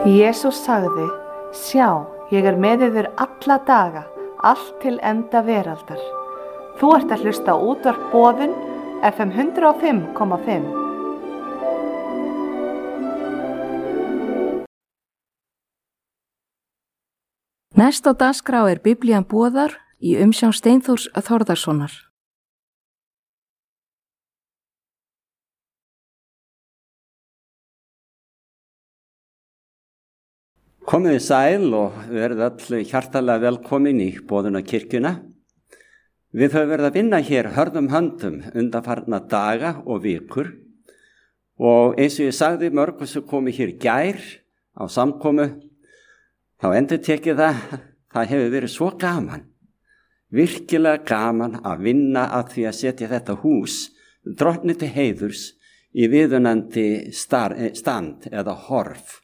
Jesús sagði, sjá, ég með yður alla daga, allt til enda veraldar. Þú ert að hlusta á útvarp Boðun, FM 105,5. Næst á dagskrá Biblían boðar í umsjón Steinþórs Þórðarsonar. Komið sæl og verið öll hjartalega velkomin í Boðunarkirkjuna. Við höfum verið að vinna hér hörðum höndum undanfarna daga og vikur og eins og ég sagði mörgum sem komið hér gær á samkomu, þá endurtekið það hefur verið svo gaman, virkilega gaman að vinna að því að setja þetta hús drottni til heiðurs í viðunandi stand eða horf.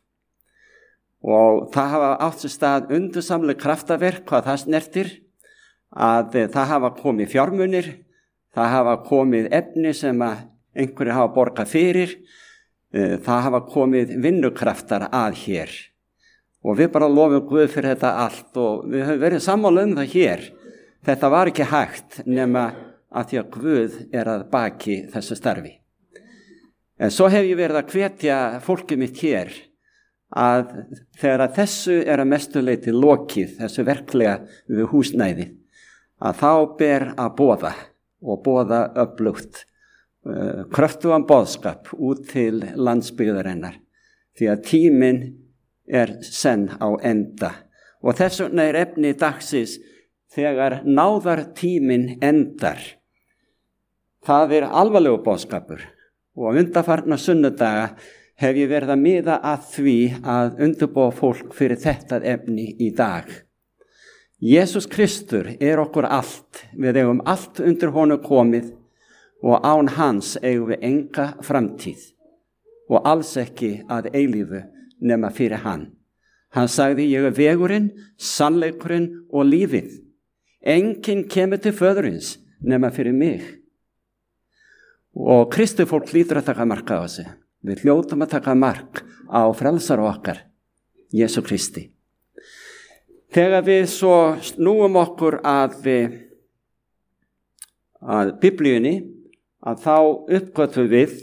Og það hafa átt sér stað undursamleg kraftaverk hvað það snertir, að það hafa komið fjármunir, það hafa komið efni sem að einhverju hafa borgað fyrir, það hafa komið vinnukraftar að hér. Og við bara lofum Guð fyrir þetta allt og við höfum verið sammála það hér. Þetta var ekki hægt nema að því að Guð að baki þessu starfi. En svo hef ég verið að hvetja fólkið mitt hér að þegar að þessu að mestu leyti lokið, þessu verklega við húsnæði, að þá ber að boða og boða öflugt, kröftugan boðskap út til landsbyggðarinnar, því að tíminn senn á enda. Og þess vegna efni dagsins þegar náðartíminn endar. Það alvarlegur boðskapur og undanfarna sunnudaga hef ég verið að miða að því að undirbúa fólk fyrir þetta efni í dag. Jesús Kristur okkur allt, við eigum allt undir honum komið og án hans eigum við enga framtíð og alls ekki að eilífu nema fyrir hann. Hann sagði, ég vegurinn, sannleikurinn og lífið. Enginn kemur til föðurins nema fyrir mig. Og Kristi fólk hlýtur að taka mark á þessu. Við hljótum að taka mark á frelsara okkar, Jesú Kristi. Þegar við svo snúum okkur að Biblíunni, að þá uppgötvum við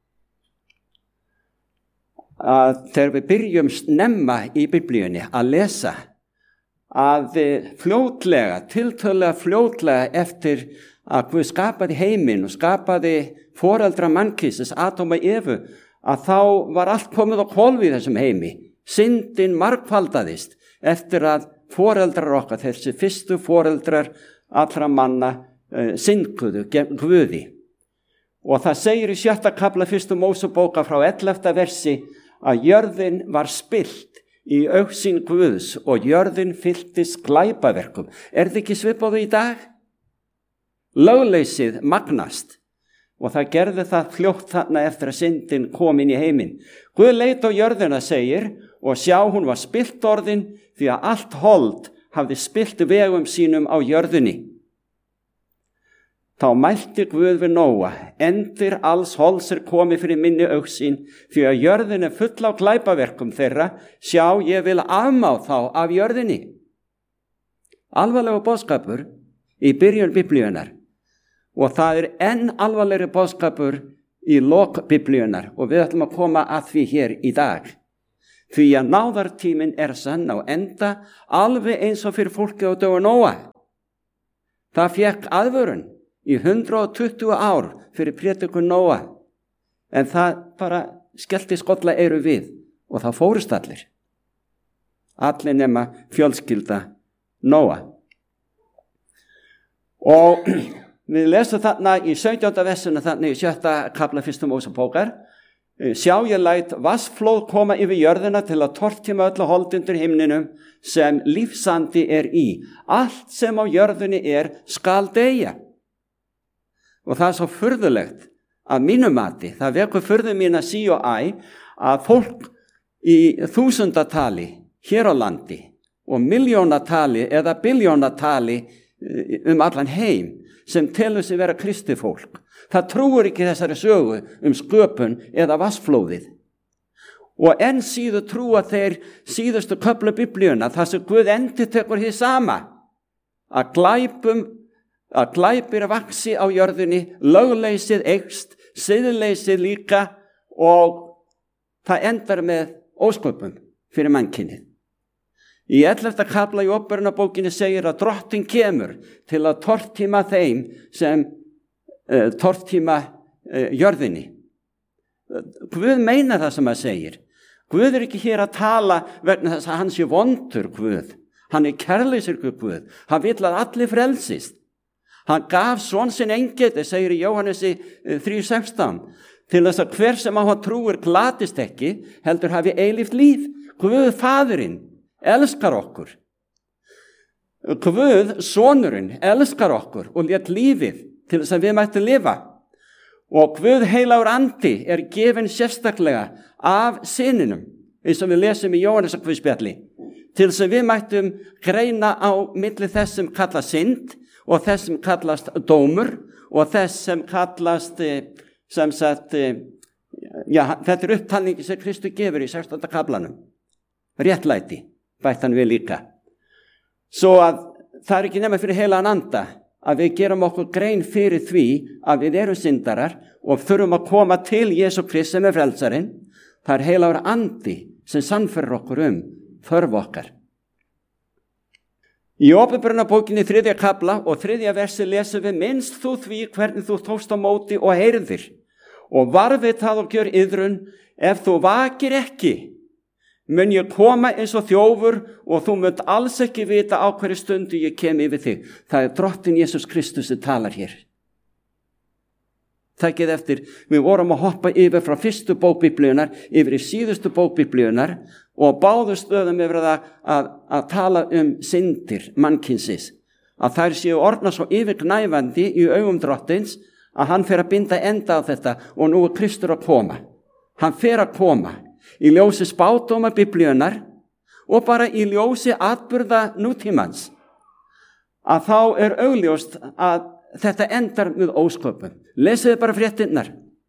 að þegar við byrjum snemma í Biblíunni að lesa, að tiltölulega fljótlega eftir að Guð skapaði heiminn og skapaði foreldra mannkynsins, Adam og Evu, að þá var allt komið á hvolf í þessum heimi. Syndin margfaldaðist eftir að foreldrar okkar, þessi fyrstu foreldrar allra manna, synguðu gegn Guði. Og það segir í 6. kafla 1. Mósebókar frá 11. versi að jörðin var spillt í augsýn Guðs og jörðin fylltist glæpaverkum. Það ekki svipað í dag? Lögleysið magnast. Og það gerði það fljótt þarna eftir að syndin kom inn í heiminn. Guð leit á jörðina, segir, og sjá hún var spillt orðin því að allt hold hafði spillt vegum sínum á jörðinni. Þá mælti Guð við Nóa, endir alls holds komið fyrir minni augsýn, því að jörðin full á glæpaverkum þeirra, sjá ég vil afmá þá af jörðinni. Alvarlegur boðskapur í byrjun Biblíunar. Og það enn alvarlegri boðskapur í lok Biblíunar og við ætlum að koma að því hér í dag. Því að náðartíminn senn á enda alveg eins og fyrir fólkið á dögum Nóa. Það fékk aðvörun í 120 ár fyrir prédikun Nóa. En það bara skellti skolla eyru við og það fórust allir. Allir nema fjölskylda Nóa. Og við lesum þarna í 17. versinu þarna í 6. kafla 1. Mósebókar. Sjá ég læt vatnsflóð koma yfir jörðina til að tortíma öllu hold undir himninum sem lífsandi í. Allt sem á jörðinni skal deyja. Og það svo furðulegt að mínu mati, það vekur furðu mín að sí og æ, að fólk í þúsundatali hér á landi og milljónatali eða biljónatali allan heim sem telur sig vera kristið fólk. Það trúir ekki þessari sögu sköpun eða vatnsflóðið. og enn síður trúa þeir síðustu köfla Biblíuna þar sem Guð endurtekur hið sama, að glæpir vaxi á jörðinni, lögleysið eykst, siðleysið líka, og það endar með ósköpum fyrir mannkynið. Í 11. kafla í Åpenbarunarbókinni segir að Drottinn kemur til að tortíma þeim sem tortíma jörðinni. Guð meina það sem hann segir. Guð ekki hér að tala vegna þess að hann sé vondur Guð. Hann kærleysiskur Guð. Hann vill að allir frelsist. Hann gaf son sinn eingeiti, segir í Jóhannesi 3:16, til þess að hver sem á hann trúir glatist ekki, heldur hafi eilíft líf. Guð Faðirinn elskar okkur. Guð sonurinn elskar okkur og lét lífið til þess að við mættum lifa. Og Guð heilagur andi gefinn sérstaklega af syninum, eins og við lesum í Jóhannesarguðspjalli, til þess að við mættum greina á milli þess sem kallast synd og þess sem kallast dómur og þess sem kallast þetta upptalningi sem Kristur gefur í 16. kaflanum. Réttlæti, bætti hann við líka. Svo að það ekki nema fyrir heilagan anda að við gerum okkur grein fyrir því að við erum syndarar og þurfum að koma til Jesú Krist sem frelsarinn. Það heilagur andi sem sannfærir okkur þörf okkar. Í Åpenbarunarbókinni 3. kafla og 3. versi lesum við: minnst þú því hvernig þú tókst á móti og heyrðir, og varðið það og gjör iðrun, ef þú vakir ekki, mun ég koma eins og þjófur og þú munt alls ekki vita á hverju stundu ég kem yfir þig. Það Drottinn Jesús Kristus sem talar hér. Takið eftir, við vorum að hoppa yfir frá fyrstu bók Biblíunnar yfir í síðustu bók Biblíunnar og báðu stöðum yfir að tala syndir mannkynsins, að þær séu orðnar svo yfirgnæfandi í augum Drottins að hann fer að binda enda á þetta, og nú Kristur að koma. Hann fer að koma í ljósi spádóma Biblíunnar og bara í ljósi atburða nútímans, að þá augljóst að þetta endar með ósköpum. Lesiði bara fréttinnar.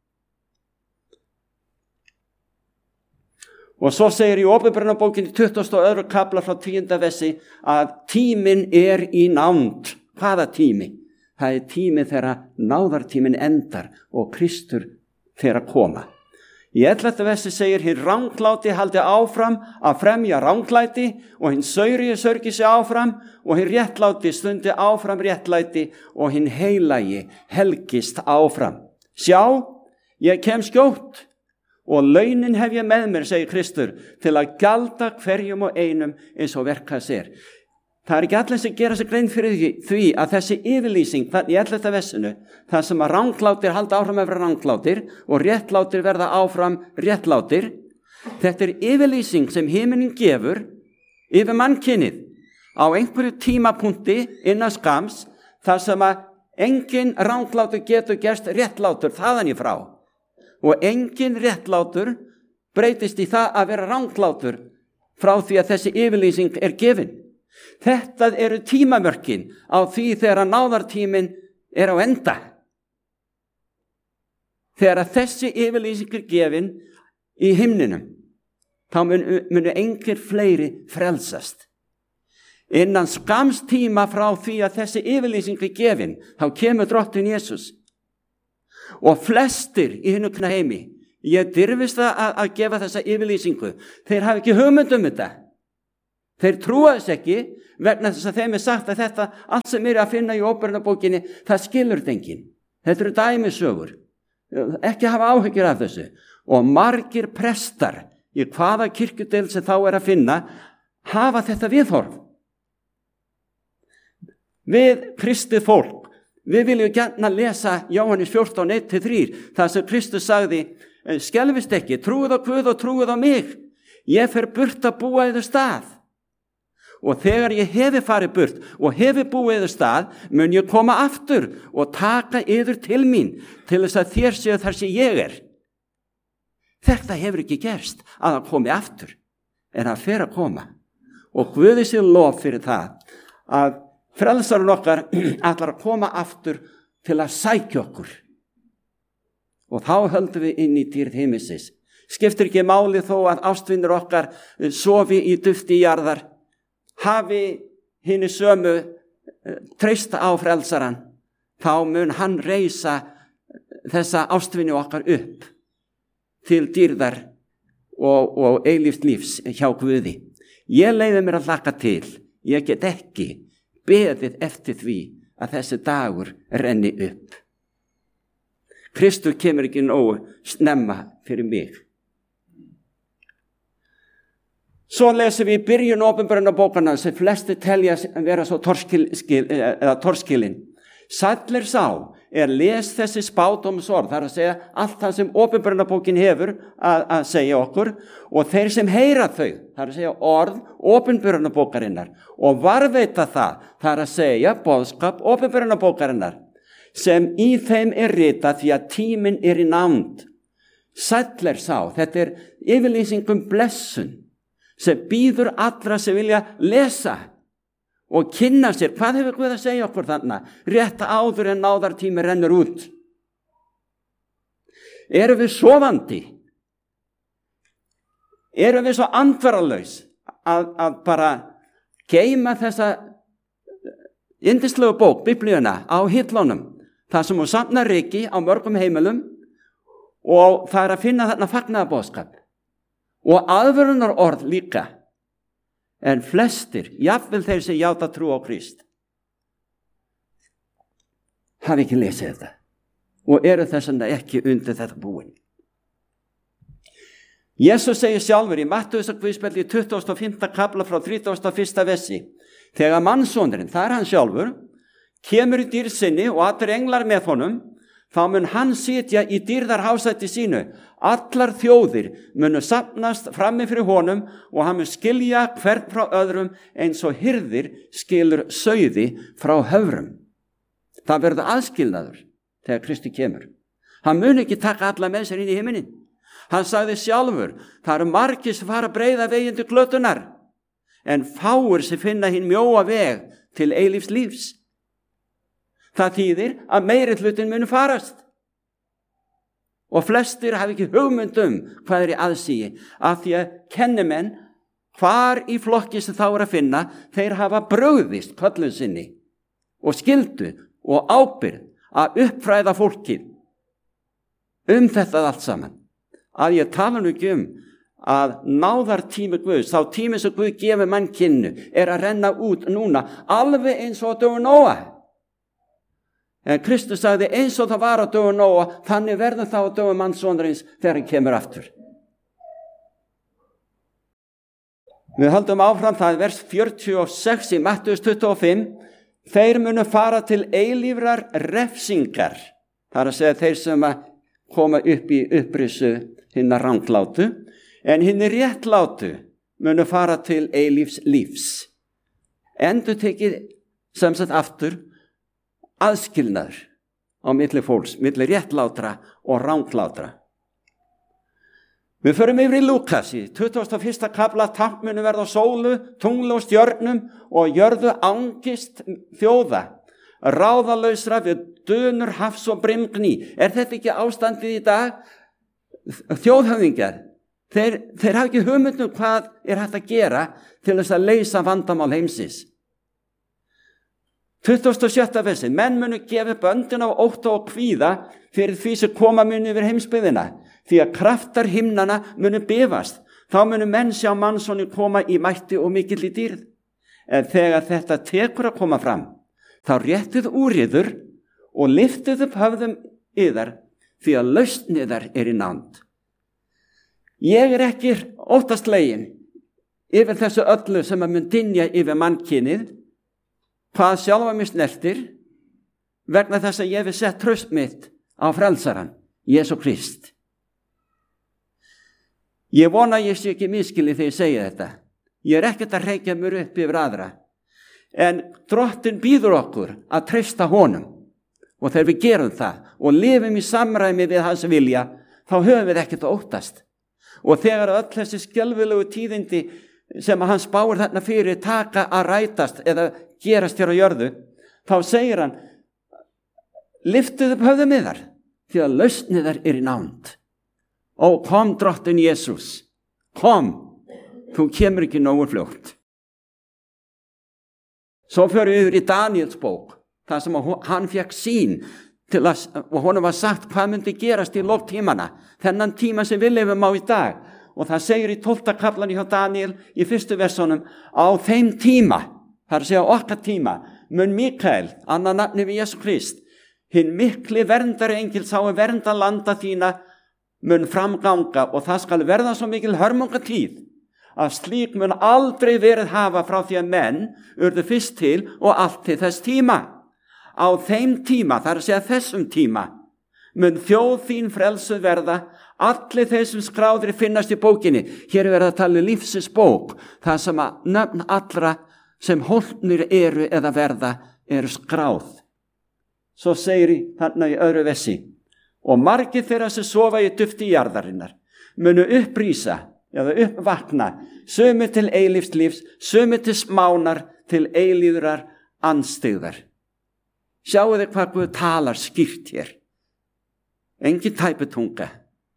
Og svo segir í Åpenbarunarbókinni 22. kafla frá 10. versi að tíminn í nánd. Hvaða tími? Það tími þegar náðartíminn endar og Kristur fer að koma. Í 11. versi segir: hinn rangláti haldi áfram að fremja ranglæti og hinn saurigi sörgi sig áfram og hinn réttláti stundi áfram réttlæti og hinn heilagi helgist áfram. Sjá, ég kem skjótt og launin hef ég með mér, segir Kristur, til að gjalda hverjum og einum eins og verk hans er. Það ekki allir sem gera sig grein fyrir því að þessi yfirlýsing í 11. versinu, það sem að ranglátir halda áfram að vera ranglátir og réttlátir verða áfram réttlátir, þetta yfirlýsing sem himinin gefur yfir mannkynið á einhverju tímapunkti innan skams, þar sem að engin ranglátur getur gerst réttlátur þaðan í frá, og engin réttlátur breytist í það að vera ranglátur frá því að þessi yfirlýsing gefin. Þetta eru tímamörkin á því þegar náðartíminn á enda. Þegar þessi yfirlýsing gefin í himninum, þá munu engir fleiri frelsast. Innan skams tíma frá því að þessi yfirlýsing gefin, þá kemur Drottinn Jesús. Og flestir í hinu heimi, ég dirfist að gefa þessa yfirlýsingu, þeir hafa ekki hugmynd þetta. Þeir trúa þess ekki vegna þess að þeim sagt að þetta, allt sem að finna í Åpenbarunarbókinni, það skilur enginn. Þetta eru dæmisögur. Ekki hafa áhyggjur af þessu. Og margir prestar í hvaða kirkjudeild sem þá að finna, hafa þetta viðhorf. Við kristið fólk, við viljum gjarna lesa Jóhannes 14:1-3, þar sem Kristus sagði: skelfist ekki, trúið á Guð og trúið á mig. Ég fer burt að búa yður stað. Og þegar ég hefi farið burt og hefi búið yður stað, mun ég koma aftur og taka yður til mín, til þess að þér séu þar sem ég Þetta hefur ekki gerst að hann komi aftur, en hann fer að koma. Og Guði sé lof fyrir það að frelsarinn okkar ætlar að koma aftur til að sækja okkur. Og þá höldum við inn í dýrð himmisins. Skiptir ekki máli þó að ástvinir okkar sofi í dufti jarðar, hafi hinni sömu treysta á frelsaran, þá mun hann reisa þessa ástvini okkar upp til dýrðar og eilífs lífs hjá Guði. Ég leyfi mér að hlakka til, ég get ekki beðið eftir því að þessi dagur renni upp. Kristur kemur ekki nógu snemma fyrir mig. Svo lesum við í byrjun Åpenbarunarbókarinnar sem flesti telja að vera svo torskilin. Sæll sá les þessi spádómsorð, það að segja allt það sem Åpenbarunarbókin hefur að segja okkur, og þeir sem heyra þau, það að segja orð Åpenbarunarbókarinnar, og varðveita það að segja boðskap Åpenbarunarbókarinnar, sem í þeim ritað því að tíminn í nánd. Sæll sá, þetta yfirlýsingum blessun sem býður allra sem vilja lesa og kynna sér, hvað hefur Guð að segja okkur þarna, rétt áður en náðartími rennur út. Erum við sofandi? Erum við svo andvaralaus að bara geyma þessa yndislegu bók, Biblíuna, á hillunum, það sem hún safnar ryki á mörgum heimilum, og það að finna þarna fagnaðarboðskap og aðvörunar orð líka. En flestir, jafnvel þeir sem játa trú á Krist, hafi ekki lesið þetta og eru þess vegna ekki undir þetta búin. Jesus segir sjálfur í Mattheusarguðspjalli 25. kafla frá 31. versi, þegar mannssonurinn, það hann sjálfur, kemur í dýrð sinni og allir englar með honum, þá mun hann sitja í dýrðarhásæti sínu. Allar þjóðir munu safnast frammi fyrir honum og hann mun skilja hvern frá öðrum eins og hirðir skilur sauði frá höfrum. Það verður aðskilnaður þegar Kristi kemur. Hann mun ekki taka alla með sér inn í himinin. Hann sagði sjálfur, það eru margir sem fara að breiða veginn til glötunar, en fáir sem finna hinn mjóa veg til eilífs lífs. Það þýðir að meiri hlutin munu farast. Og flestir hafi ekki hugmynd hvað í aðsigi, af því að kennimenn hvar í flokki sem þá að finna, þeir hafa brugðist köllun sinni og skyldu og ábyrgð að uppfræða fólkið þetta allt saman. Að ég tala nú ekki að náðartími Guðs, þá tími sem Guð gefur mannkynnu, að renna út núna, alveg eins og dögum Nóa. En Kristus sagði eins og það var á dögum Nóa, þannig verður það á dögum mannssonarins þegar hann kemur aftur. Við höldum áfram, það vers 46 í Mattheus 25, þeir munu fara til eilífrar refsingar, það að segja þeir sem koma upp í upprisu hinna ranglátu, en hinni réttlátu munu fara til eilífs lífs. Endurtekið sem sagt aftur, aðskilnaður á milli fólks, milli réttlátra og ranglátra. Við förum yfir í Lúkas í 21. kafla, tákn munu verða á sólu, tungli og stjörnum og jörðu angist þjóða, ráðalausra við dönur hafs og brimgný. Þetta ekki ástandið í dag? Þjóðhöfðingjar, þeir hafa ekki hugmynd hvað hægt að gera til þess að leysa vandamál heimsins. 27. versi, menn munu gefa böndin á ótta og kvíða fyrir því sem koma munu yfir heimsbyggðina, því að kraftar himnana munu bifast. Þá munu menn sjá mannssonin koma í mætti og mikill í dýrð. En þegar þetta tekur að koma fram, þá réttið úr yður og lyftið upp höfðum yðar, því að lausn yðar í nánd. Ég ekki óttaslegin yfir þessu öllu sem mun dynja yfir mannkynið, hvað sjálfa mig snertir, vegna þess að ég hef sett traust mitt á frelsaran, Jesú Krist. Ég vona að ég sé ekki miskilið þegar ég segja þetta. Ég ekkert að reykja mér upp yfir aðra. En Drottinn býður okkur að treysta honum. Og þegar við gerum það og lifum í samræmi við hans vilja, þá höfum við ekkert að óttast. Og þegar öll þessi skelfilegu tíðindi sem hann spáir þarna fyrir taka að rætast eða gerast hér á jörðu, þá segir hann, lyftið upp höfðum yðar, því að lausn yðar í nánd. Ó, kom drottinn Jesus, kom, þú kemur ekki nógu fljótt. Svo fyrir við yfir í Daniels bók, þar sem hann fekk sýn og honum var sagt hvað myndi gerast í lok tímana, þennan tíma sem við lifum á í dag. Og það segir í 12. kaflanum hjá Daniel í 1. versunum, á þeim tíma, það er að segja okkar tíma, mun Mikael, annað nafni við Jesú Krist, hinn mikli verndari engil sá vernda landa þína, mun framganga og það skal verða svo mikil hörmungatíð að slík mun aldrei verið hafa frá því að menn urðu fyrst til og allt til þess tíma. Á þeim tíma, það er að segja þessum tíma, mun þjóð þín frelsuð verða, allir þeir sem skráðir finnast í bókinni. Hér er verið að tala lífsins bók, það sem að nöfn allra sem hólpnir eru eða verða eru skráð. Svo segir þarna í öðru versi, og margir þeirra sem sofa í dufti jarðarinnar munu upprísa eða uppvakna, sumir til eilífs lífs, sumir til smánar, til eilíðrar andstyggðar. Sjáu þið hvað Guð talar skýrt hér. Engin tæputunga.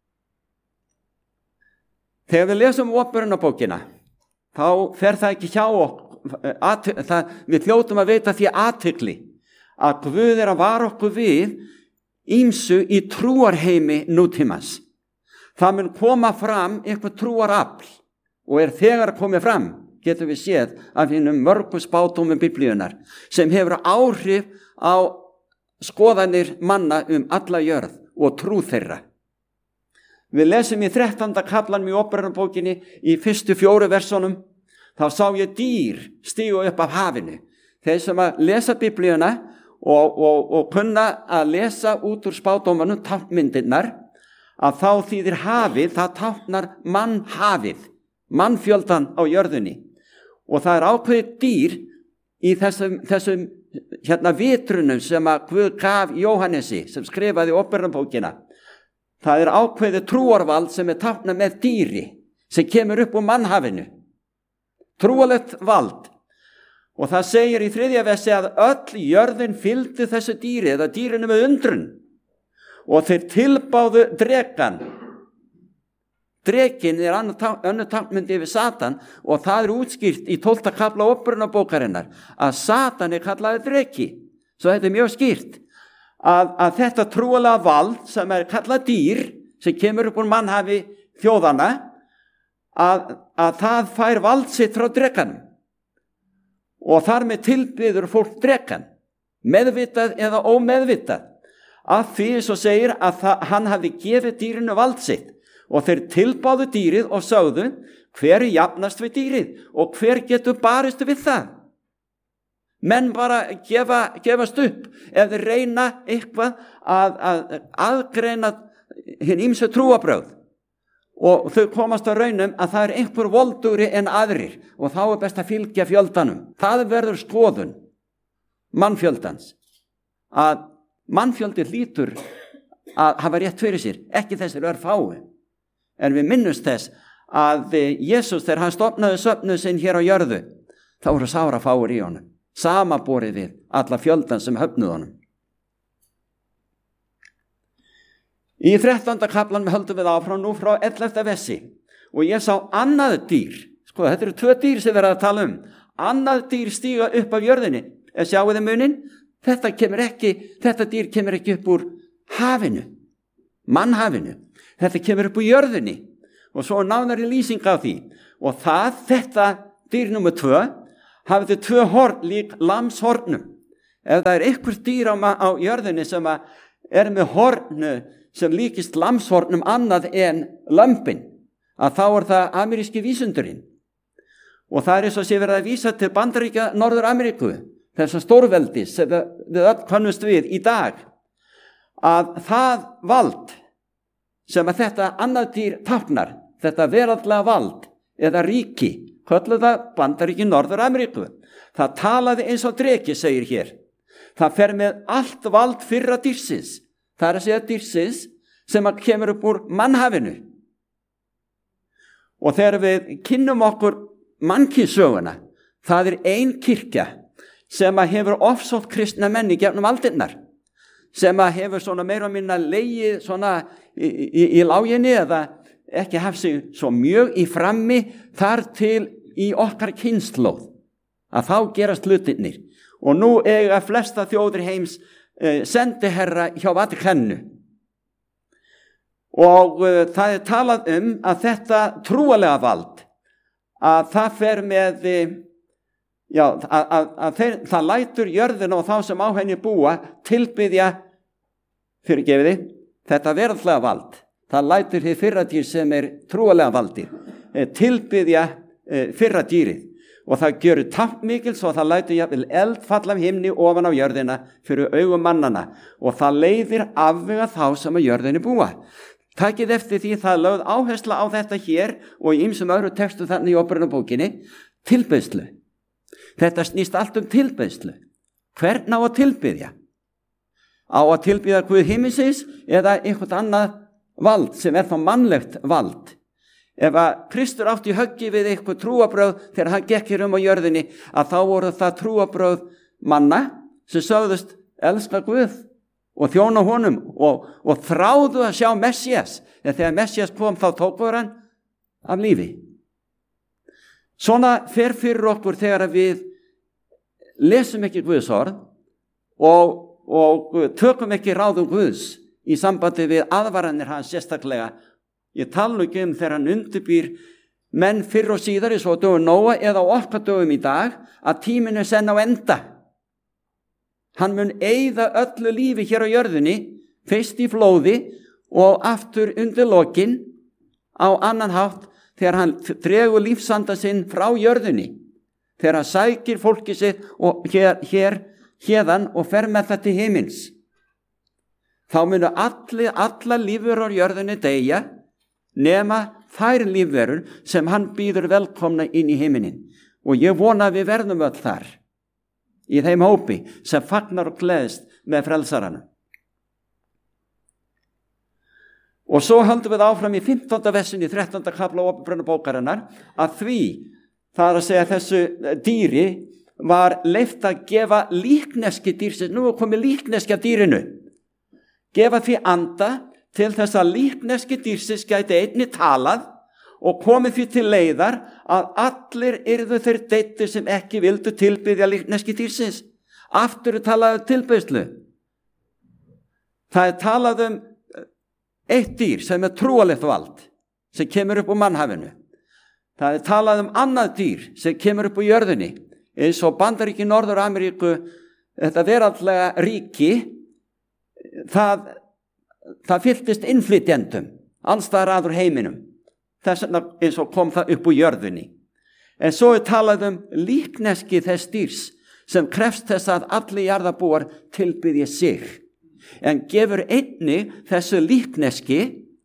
Þegar við lesum Åpenbarunarbókina, þá fer það ekki hjá okkur, við hljótum að veita því athygli að Guð er að vara okkur við ýmsu í trúarheimi nútímans. Það mun koma fram eitthvað trúarafl og er þegar komið fram, getum við séð af hinnum mörgum spádómum Biblíunar sem hefur áhrif á skoðanir manna alla jörð og trú þeirra. Við lesum í 13. kaflanum í Åpenbarunarbókinni í fyrstu 4 versunum, þá sá ég dýr stígu upp af hafinu. Þeir sem að lesa Biblíuna og kunna að lesa út úr spádómanum táknmyndirnar, að þá þýðir hafið, það táknar mannhafið, mannfjöldan á jörðunni. Og það er ákveðið dýr í þessum vitrunum sem að Guð gaf Jóhannesi, sem skrifaði Åpenbarunarbókina. Það er ákveðið trúarvald sem er táknað með dýri, sem kemur upp úr mannhafinu. Trúarlegt vald. Og það segir í 3. versi að öll jörðin fylgdi þessu dýri, eða dýrinu með undrun. Og þeir tilbáðu drekan. Drekin er önnur táknmynd yfir Satan og það er útskýrt í 12. kafla Åpenbarunarbókarinnar að Satan er kallaði dreki. Svo þetta er mjög skýrt. Að þetta trúalega vald sem er kallað dýr, sem kemur upp úr mannhafi þjóðana, að það fær vald sitt frá drekanum. Og þar með tilbyður fólk drekan, meðvitað eða ómeðvitað. Að því svo segir að hann hafi gefið dýrinu vald sitt. Og þeir tilbáðu dýrið og sögðu, hver jafnast við dýrið og hver getur barist við það? Menn bara gefast upp ef þeir reyna eitthvað að aðgreina hinn ýmsu trúarbrögð og þau komast á raunum að það er einhver voldugri en aðrir og þá er best að fylgja fjöldanum. Það verður skoðun mannfjöldans, að mannfjöldi hlýtur að hafa rétt fyrir sér, ekki þessir örfái. En við minnumst þess að Jesús, þegar hann stofnaði söfnuð sinn hér á jörðu, þá voru sárafáir í honum, samaborið við alla fjöldan sem höfnuð honum. Í 13. kaflanum höldum við áfram nú frá 11. versi og ég sá annað dýr, þetta eru 2 dýr sem við erum að tala annað dýr stíga upp af jörðinni. Sjáu þið munin? Þetta dýr kemur ekki upp úr hafinu, mannhafinu. Þetta kemur upp úr jörðinni og svo nánari lýsing á því. Og þetta dýr nummer 2 hafði 2 horn lík lamshornum. Ef það er einhver dýr á jörðinni sem er með hornu sem líkist lamshornum annað en lömbin, að þá er það ameríski vísundurinn. Og það er eins og sé verið að vísa til Bandaríkja Norður-Ameríku, þessa stórveldis sem við öll kannumst við í dag, að það vald sem að þetta annað dýr táknar, þetta veraldlega vald eða ríki, kölluð það Bandaríki Norður-Ameríku. Það talaði eins og dreki, segir hér. Það fer með allt vald fyrra dýrsins. Það er að segja dýrsins sem að kemur upp úr mannhafinu. Og þegar við kynnum okkur mannkynssöguna, það er ein kirkja sem að hefur ofsótt kristna menn í gegnum aldirnar. sem að hefur svona meira og minna legið svona í láginni eða ekki haft sig svo mjög í frammi þar til í okkar kynslóð að þá gerast hlutirnir. Og nú eiga flesta þjóðir heims sendiherra hjá Vatíkaninu. Og það talað að þetta trúarlega vald, að það fer með, það lætur jörðina og þá sem á henni búa tilbiðja, þetta veraldlega vald. Það lætur hið fyrra dýr sem trúarlega valdið, tilbiðja fyrra dýrið. Og það gjör tampmikil svo það lætur jafnvel eld falla af himni ofan á jörðina fyrir augum mannana og það leiðir afvega þá sem á jörðinni búa. Takið eftir því það lögð áhersla á þetta hér og í ýmsum öðru textu þannig í Óperunarbókinni, tilbeiðslu. Þetta snýst allt tilbeiðslu. Hvern á að tilbiðja? Á að tilbiðja Guð himinsins eða eitthvað annað vald sem þá mannlegt vald? Ef að Kristur átti í höggi við eitthvað trúarbrögð þegar hann gekk hér á jörðinni, að þá voru það trúarbrögð manna sem sögðust elska Guð og þjóna honum og þráðu að sjá Messías. Þegar Messías kom þá tókur hann af lífi. Svona fer fyrir okkur þegar við lesum ekki Guðs orð og tökum ekki ráðum Guðs í sambandi við aðvaranir hans sérstaklega. Ég tala ekki þegar hann undirbýr menn fyrr og síðar eins og dögum Nóa eða á okkar dögum í dag að tíminn senn á enda. Hann mun eyða öllu lífi hér á jörðinni, fyrst í flóði og aftur undir lokin á annan hátt þegar hann dregur lífsanda sinn frá jörðinni, þegar hann sækir fólki sitt og hérðan og fer með það til himins. Þá munu alla lífur á jörðinni deyja nema þær lífverur sem hann býður velkomna inn í himinin. Og ég vona að við verðum öll þar, í þeim hópi sem fagnar og gleðst með frelsaranum. Og svo höldum við áfram í 15. versin í 13. kafla Óperunarbókarinnar að því, það að segja þessu dýri, var leyft að gefa líkneski dýrsins, nú er komið líkneski af dýrinu, gefa því anda til þess að líkneski dýrsins gæti einnig talað og komið því til leiðar að allir yrðu þeir deittir sem ekki vildu tilbiðja líkneski dýrsins. Aftur talað tilbeiðslu. Það talað eitt dýr sem trúarlegt vald, sem kemur upp úr mannhafinu. Það talað annað dýr sem kemur upp úr jörðinni, eins og Bandaríki Norður-Ameríku, þetta veraldlega ríki, það fylltist innflytjendum alls staðar að úr heiminum. Þess vegna eins og kom það upp úr jörðinni. En svo talað líkneski þess dýrs sem krefst þess að allir jarðarbúar tilbiðji sig. En gefur einnig þessu líkneski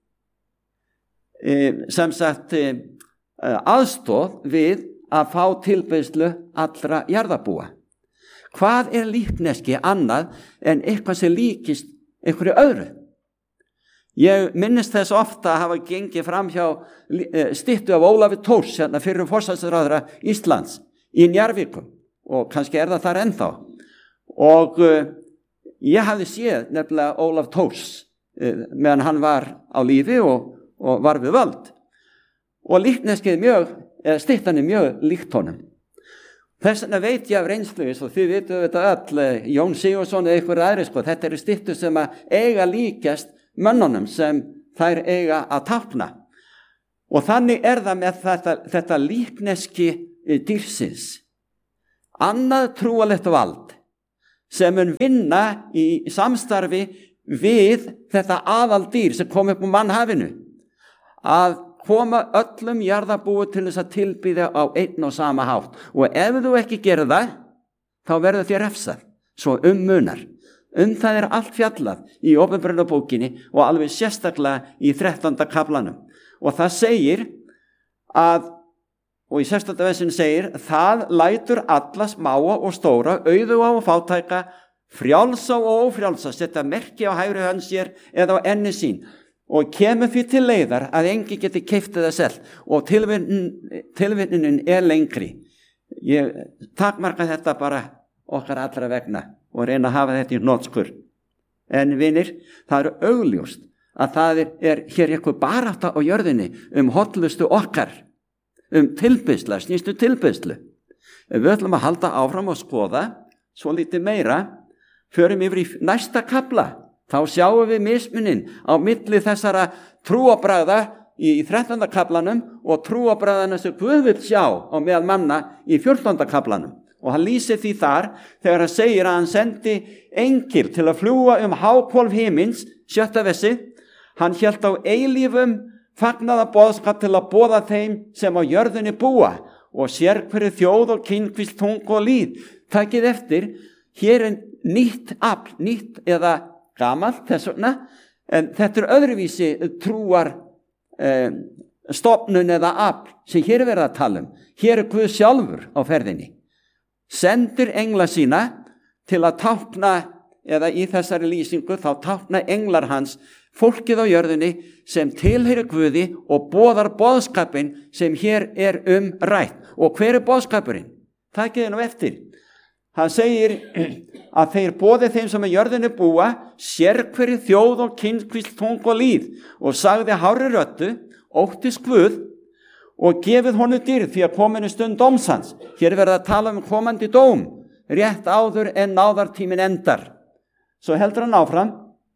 sem sagt aðstoð við að fá tilbiðslu allra jarðarbúa. Hvað líkneski annað en eitthvað sem líkist einhverju öðru? Ég minnist þess ofta að hafa gengið fram hjá styttu af Ólafi Thors, fyrir forsætisráðherra Íslands í Njarðvíkum og kannski það þar ennþá. Og ég hafði séð nefnilega Ólaf Thors meðan hann var á lífi og var við völd. Og líkneskið styttan mjög líkt honum. Þess vegna veit ég af reynslu, og þið vitum þetta öll, Jón Sigurðsson eða einhver aðri, þetta styttur sem að eiga líkjast mönnunum sem þær eiga að tákna. Og þannig það með þetta líkneski dýrsins. Annað trúarlegt vald sem mun vinna í samstarfi við þetta aðaldýr sem kom upp úr mannhafinu. Að koma öllum jarðarbúi til þess að tilbiðja á einn og sama hátt. Og ef þú ekki gerir það, þá verður þér refsað, svo munar. Það allt fjallað í Óperunarbókinni og alveg sérstaklega í 13. kaflanum. Og það segir og í 16. versinu segir, það lætur alla smáa og stóra, auðuga og fátæka, frjálsa og ófrjálsa, setja merki á hægri hönd sér eða á enni sín og kemur því til leiðar að engi geti keypt það selt og tilvinnunin lengri. Ég takmarka þetta bara okkar allra vegna og reyna að hafa þetta í hnotskur. En vinir, það augljóst að það er hér eitthvað barátta á jörðinni hollustu okkar, tilbeiðslu, snýstu tilbeiðslu. Við ætlum að halda áfram og skoða svo lítið meira, förum yfir í næsta kafla, þá sjáum við mismunin á milli þessara trúarbragða í 13. kaflanum og trúarbragðana sem Guð vill sjá á meðal manna í 14. kaflanum. Og hann lýsir því þar þegar hann segir að hann sendi engil til að fljúga háhvolf himins, 7. versi. Hann hélt á eilífum fagnaðarboðskap til að boða þeim sem á jörðinni búa og sér hverju þjóð og kynskvísl, tungu og lýð. Takið eftir, hér nýtt afl, nýtt eða gamalt þess vegna, en þetta öðruvísi trúar stofnun eða afl sem hér verið að tala Hér Guð sjálfur á ferðinni. Sendir engla sína til að tákna, eða í þessari lýsingu þá tákna englar hans fólkið á jörðinni sem tilheyrir Guði og boðar boðskapin sem hér rætt. Og hver boðskapurinn? Takið nú eftir. Hann segir að þeir boði þeim sem á jörðinni búa, sérhverju þjóð og kynskvísl, tungu og lýð, og sagði hárri röddu, óttist Guð og gefið honum dýrð því að kominu stund dóms hans. Hér verða að tala komandi dóm, rétt áður en náðartíminn endar. Svo heldur hann áfram.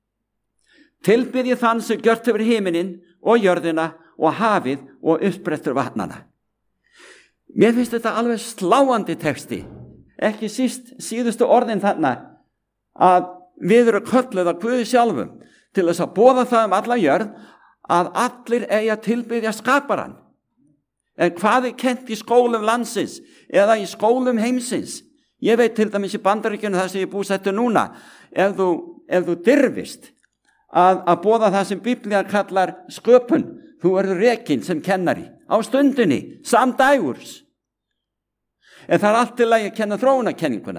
Tilbiðið þann sem gjört yfir himinin og jörðina og hafið og uppbrettur vatnana. Mér finnst þetta alveg sláandi texti. Ekki síðustu orðin þarna að við erum kölluð af Guði sjálfum til þess að boða það alla jörð að allir eigi að tilbiðja skaparann. En hvað kennt í skólum landsins eða í skólum heimsins? Ég veit til dæmis í Bandaríkjunum það sem ég búsettur núna, ef þú dirfist að boða það sem Biblían kallar sköpun, þú verður rekinn sem kennari á stundinni, samdægurs. En það allt til að ég kenna þróunarkenninguna.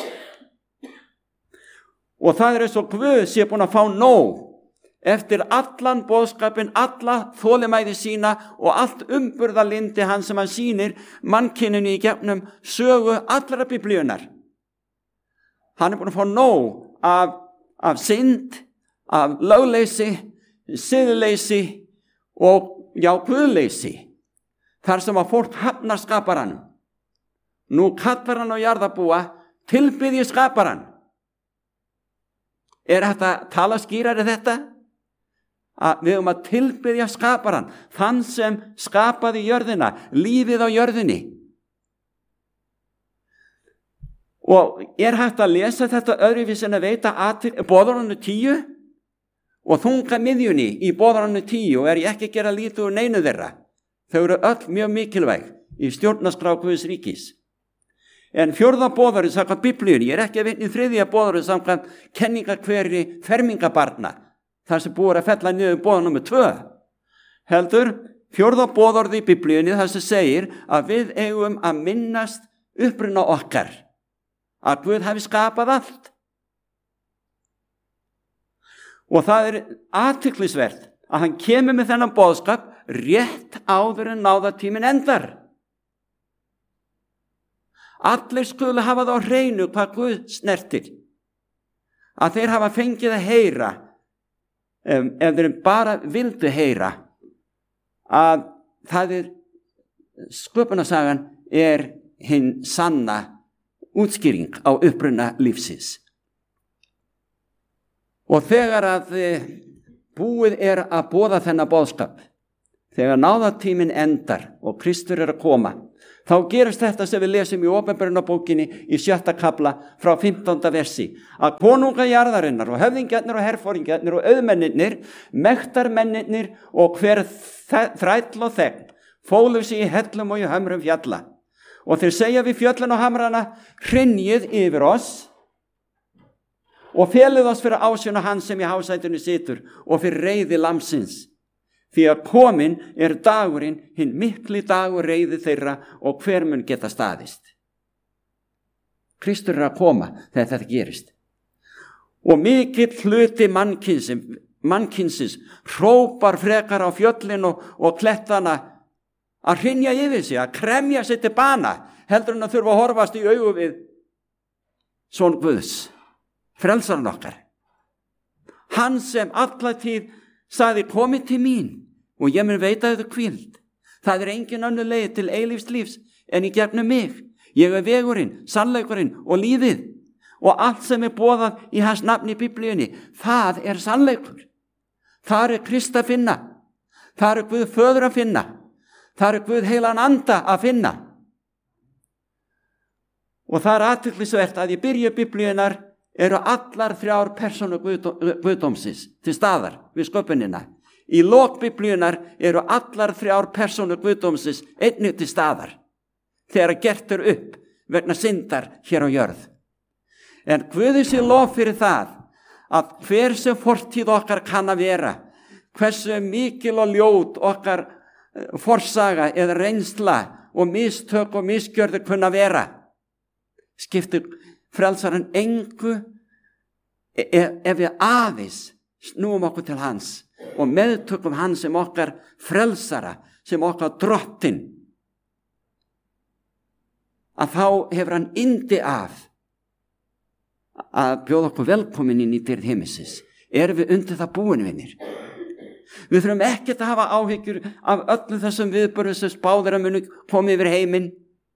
Og það eins og Guð sé búin að fá nóg eftir allan boðskapin, alla þolinmæði sína og allt umburðarlyndi hans sem hann sýnir mannkyninu í gegnum sögu allra biblíunar. Hann búin að fá nóg af synd, af lögleysi, siðleysi og guðleysi. Þar sem að fólk hafnar skaparanum. Nú kallar hann á jarðarbúa, tilbiðji skaparann. Þetta tala skýrari þetta? Að við að tilbiðja skaparann, þann sem skapaði jörðina, lífið á jörðinni. Og hægt að lesa þetta öðruvísi en að veita boðorðinu 10 og þunga miðjunni í boðorðinu 10 og ég ekki að gera lítið úr neinu þeirra. Þau eru öll mjög mikilvæg í stjórnarskrá Guðs ríkis. En 4. boðorðið samkvæmt Biblíunni, ég ekki að vitna í 3. boðorðið samkvæmt kenningakveri fermingabarna, þar sem búið að fella niður boðorð númer 2. Heldur, 4. boðorðið í Biblíunni þar sem segir að við eigum að minnast uppruna okkar, að Guð hafi skapað allt. Og það athyglisvert að hann kemur með þennan boðskap rétt áður en náðartíminn endar. Allir skulu hafa það á hreinu hvað Guð snertir. Að þeir hafa fengið að heyra, ef þeir bara vildu heyra, að það sköpunarsagan hinn sanna útskýring á uppruna lífsins. Og þegar að búið að boða þennan boðskap, þegar náðartíminn endar og Kristur að koma, þá gerist þetta sem við lesum í Opinberunarbókinni í 7. kafla frá 15. versi, að konunga jarðarinnar og höfðingjarnir og herforingjarnir og auðmennirnir, mektarmennirnir og hver þræll og þegn fólu sig í hellum og í hömrum fjalla. Og þeir segja við fjöllin og hamrana, hrynjið yfir oss og felið oss fyrir ásjón hans sem í hásætinu situr og fyrir reiði lamsins. Því að komin dagurinn, hinn mikli dagur reiði þeirra og hver mun geta staðist. Kristur að koma þegar þetta gerist. Og mikill hluti mannkynsins hrópar frekar á fjöllin og klettana að hrynja yfir sig, að kremja sig til bana, heldur en að þurfa að horfast í augu við son Guðs, frelsaran okkar. Hann sem alla tíð sagði komið til mín og ég mun veita þér hvíld. Það engin önnur leið til eilífs lífs en í gegnum mig. Ég vegurinn, sannleikurinn og lífið. Og allt sem boðað í hans nafni í Biblíunni, það sannleikur. Það Krist að finna. Það Guð föður að finna. Það Guð heilan anda að finna. Og það athyglisvert að í byrju Biblíunnar eru allar 3 persónur Guðdómsins til staðar við sköpunina. Í lok Biblíunnar eru allar 3 persónur Guðdómsins einnig til staðar þegar gert upp vegna syndar hér á jörð. En Guði sé lof fyrir það að hver sem fortíð okkar kann að vera, hversu mikil og ljót okkar forsaga eða reynsla og mistök og misgjörður kunna vera, skiptir frelsarinn engu ef við aðeins snúum okkur til hans og meðtökum hans sem okkar frelsara, sem okkar drottinn, að þá hefur hann yndi af að bjóða okkur velkomin inn í dyrð himmisins. Erum við undir það búin, vinir? Við þurfum ekkert að hafa áhyggjur af öllum þessum viðburðum sem spáðir að muni komið yfir heiminn.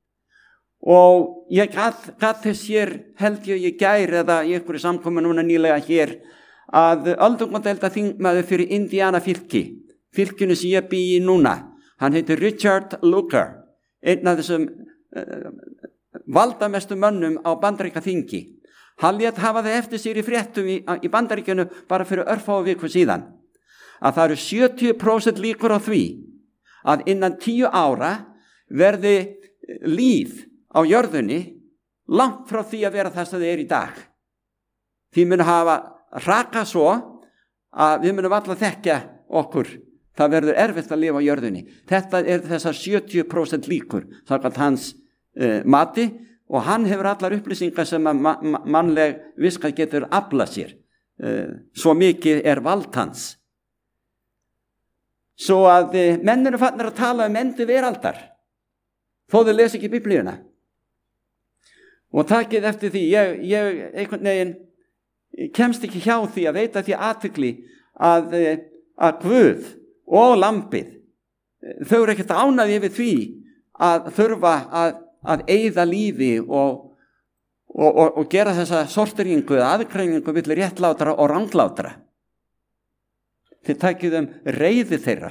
Og ég gat þess hér, held ég gær eða í einhverju samkomu núna nýlega hér, að öldungadeildarþingmaður fyrir Indiana fylkinu sem ég bý í núna, hann heitir Richard Lugar, einn af þessum valdamestu mönnum á Bandaríkjaþingi. Hann lét hafa það eftir sér í fréttum í Bandaríkjunu bara fyrir örfáu viku síðan, að það eru 70% líkur á því að innan 10 ára verði líf á jörðunni langt frá því að vera það sem það í dag. Því mun hafa hraka svo að við munum alla þekkja okkur. Það verður erfitt að lifa á jörðunni. Þetta þessar 70% líkur, samkvæmt hans mati, og hann hefur allar upplýsingar sem mannleg viska getur aflað sér. Svo mikið vald hans. Svo að menn eru farnir að tala endi veraldar, þó þau lesa ekki Biblíuna. Og takið eftir því, ég einhvern veginn kemst ekki hjá því að veita því athygli að Guð og lambið, þau eru ekkert ánægð yfir því að þurfa að eyða lífi og gera þessa sorteringu eða aðgreiningu milli réttlátra og ranglátra. Þið takið reiði þeirra.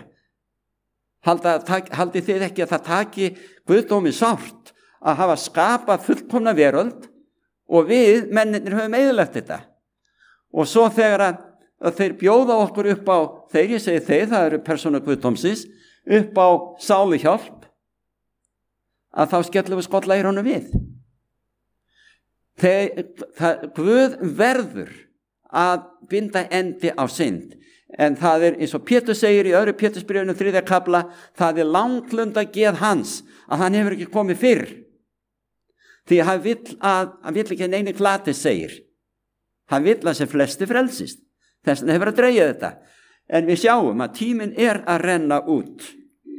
Haldið þið ekki að það taki Guðdómi sárt að hafa skapað fullkomna veröld og við mennirnir höfum eyðilegt þetta. Og svo þegar að þeir bjóða okkur upp á, þegar ég segi þeir, það eru persónur Guðdómsins, upp á sáluhjálp, að þá skellum við skollaeyrunum við. Guð verður að binda endi á synd. En það eins og Pétur segir í 2. Pétursbréfinu 3. kafla, það langlunda geð hans að hann hefur ekki komið fyrr. Því hann vill ekki neini glati segir. Hann vill að sem flesti frelsist. Þess vegna hefur að dreigja þetta. En við sjáum að tíminn að renna út.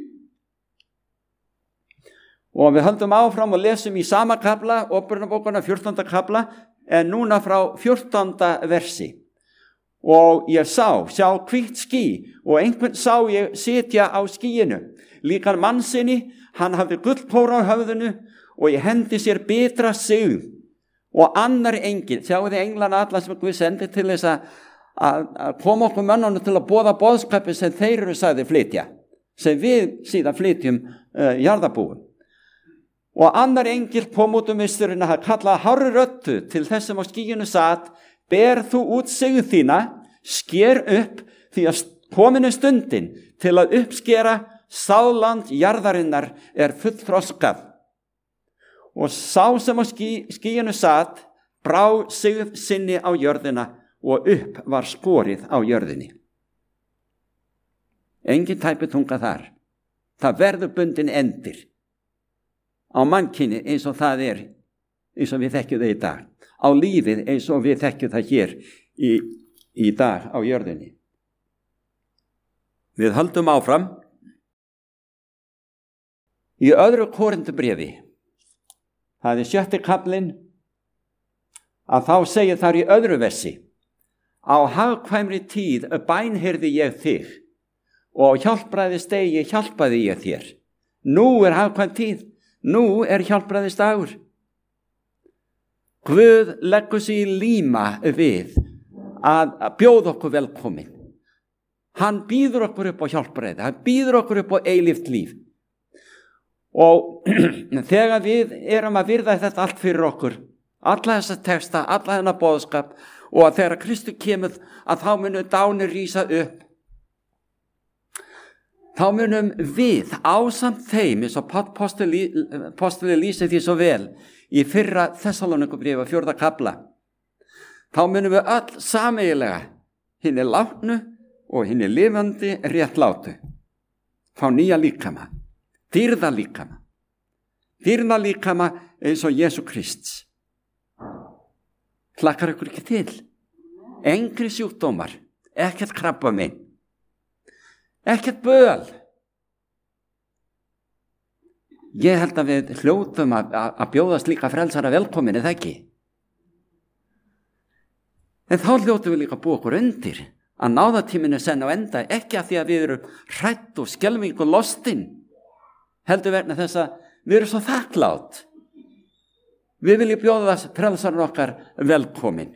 Og við höldum áfram og lesum í sama kafla, Åpenbaringsbókina 14. kafla, en núna frá 14. versi. Og ég sjá hvítt ský og einhvern sá ég sitja á skýinu. Líkan mannsinni, hann hafði gullkóra á höfðinu og í hendi sér bitra sigð. Og annar engil, sjáu þið englana alla sem Guð sendi til þess að koma okkur mönnunum til að boða boðskapi sem þeir eru sagði flytja, sem við síðan flytjum jarðarbúum. Og annar engil kom út visturinn að kalla hárri röddu til þess sem á skýinu sat: ber þú út sigð þína, sker upp, því að kominu stundin til að uppskera sáland jarðarinnar fullþroskað. Og sá sem á skýinu sat brá sigð sinni á jörðina og upp var skorið á jörðinni. Engin tæpitunga þar. Það verður bundin endir á mannkyni eins og það eins og við þekkjum það í dag. Á lífið eins og við þekkjum það hér í dag á jörðinni. Við höldum áfram í 2. Korintubréfi. Það 6. kaflinn, að þá segir þar í 2. versi Á hagkvæmri tíð bænheyrði ég þig og hjálpræðisdegi hjálpaði ég þér. Nú er hagkvæm tíð, nú er hjálpræðisdagur. Guð leggur sig í líma við að bjóða okkur velkomin. Hann býður okkur upp á hjálpræði, hann býður okkur upp á eilíft líf. Og þegar við erum að virða þetta allt fyrir okkur, alla þessa texta, alla þennan boðskap, og að þegar Kristur kemur að þá munum dánir rísa upp, þá munum við ásamt þeim, eins og apostoli lýsir því svo vel í fyrra Þessaloníkubréfi 4. kafla, þá munum við öll sameiginlega hinni látnu og hinni lifandi réttlátu fá nýja líkama, dýrða líkama eins og Jesú Krists. Hlakkar ykkur ekki til? Engri sjúkdómar, ekkert krabbamein, ekkert böl. Ég held að við hljótum að bjóðast líka frelsara velkomin, eða ekki? En þá hljótum við líka búa okkur undir að náðatíminn er senn á enda, ekki að því að við erum hrætt og skelfing og lostin, heldur vegna þess að við erum svo þakklátt. Við viljum bjóða frelsarinn okkar velkomin.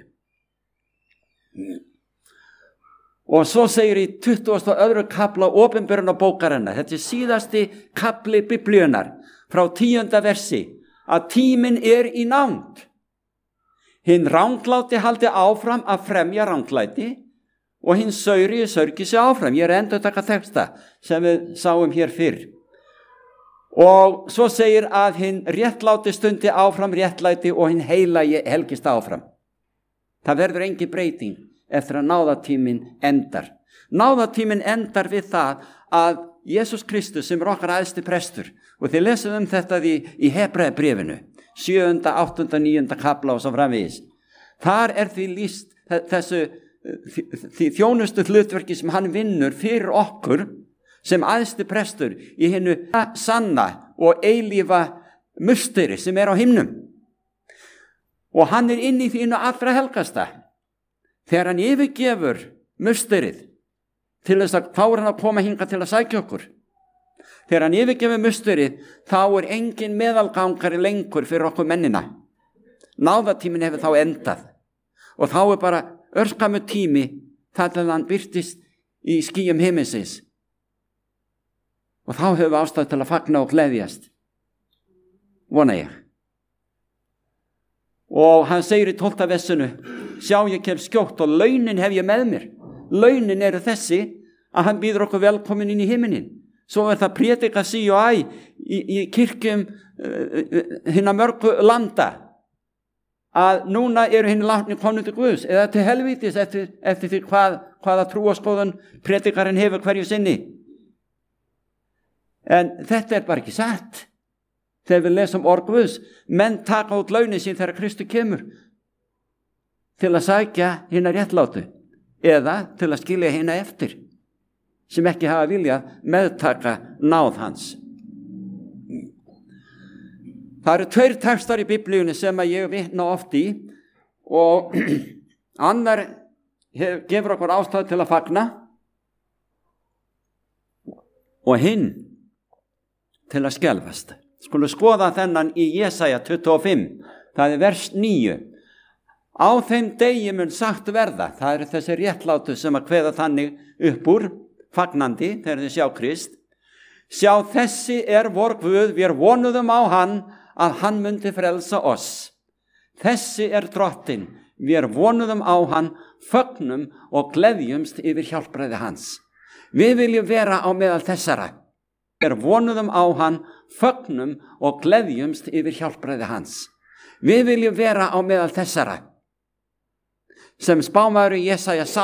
Og svo segir í 22. kafla Opinberunarbókarinnar, þetta er síðasti kafli Biblíunnar, frá 10. versi, að tíminn er í nánd. Hinn rangláti haldi áfram að fremja ranglæti og hinn sauri sörgi sig áfram. Ég er endur að taka texta sem við sáum hér fyrr. Og svo segir að hinn réttláti stundi áfram réttlæti og hinn heilagi helgist áfram. Það verður engin breyting eftir að náðatíminn endar. Náðatíminn endar við það að Jesús Kristus sem er okkar æðsti prestur, og þið lesum þetta í Hebreabréfinu, 7., 8., 9. kafla og svo framvegis. Þar er því lýst því þjónustu hlutverki sem hann vinnur fyrir okkur sem æðsti prestur í hinnu sanna og eilífa musteri sem er á himnum. Og hann er inn í þínu allra helgasta. Þegar hann yfirgefur musterið til þess að þá er hann að koma hingað til að sækja okkur. Þegar hann yfirgefur musterið, þá er engin meðalgangari lengur fyrir okkur mennina. Náðatíminn hefur þá endað. Og þá er bara örskamu tími þar til hann birtist í skýjum himinsins. Og þá hefur við ástæðu til að fagna og gleðjast. Vona ég. Og hann segir í 12. versinu, sjá ég kem skjótt og launin hef ég með mér. Launin eru þessi að hann býður okkur velkomin inn í himinin. Svo er það prédikað sí og æ í kirkjum hinna mörgu landa að núna eru hinn látni komnir til Guðs eða til helvítis eftir því hvaða trúarskoðun prédikarinn hefur hverju sinni. En þetta er bara ekki satt. Þegar við lesum orð Guðs, menn taka út launin sín þegar Kristur kemur til að sækja hinna réttlátu eða til að skilja hinna eftir sem ekki hafa viljað meðtaka náð hans. Það eru 2 textar í Biblíunni sem að ég vitna oft í og annar gefur okkur ástæðu til að fagna og hinn til að skelfast. Skulum skoða þennan í Jesaja 25, það er vers 9. Á þeim degi mun sagt verða, það eru þessi réttlátu sem að kveða þannig upp úr, fagnandi, þegar þið sjá Krist. Sjá, þessi er vor Guð, við vonuðum á hann að hann myndi frelsa oss. Þessi er drottinn, við vonuðum á hann, fögnum og gleðjumst yfir hjálpræði hans. Við viljum vera á meðal þessara. Við vonuðum á hann, fögnum og gleðjumst yfir hjálpræði hans. Við viljum vera á meðal þessara sem spámaður Jesaja sá